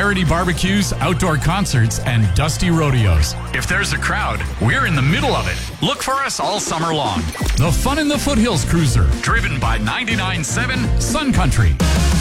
charity barbecues, outdoor concerts, and dusty rodeos. If there's a crowd, we're in the middle of it. Look for us all summer long. The Fun in the Foothills Cruiser, driven by 99.7 Sun Country.